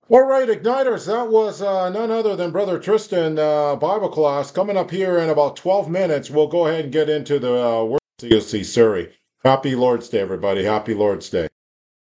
All right, Igniters, that was none other than Brother Tristan Bible class. Coming up here in about 12 minutes, we'll go ahead and get into the word COC Surrey. Happy Lord's Day, everybody. Happy Lord's Day.